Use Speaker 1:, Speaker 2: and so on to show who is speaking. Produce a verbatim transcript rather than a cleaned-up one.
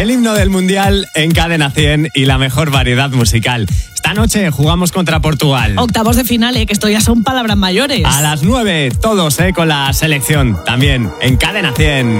Speaker 1: El himno del Mundial en Cadena cien y la mejor variedad musical. Esta noche jugamos contra Portugal.
Speaker 2: Octavos de final, eh, que esto ya son palabras mayores.
Speaker 1: A las nueve, todos eh, con la selección. También en Cadena cien.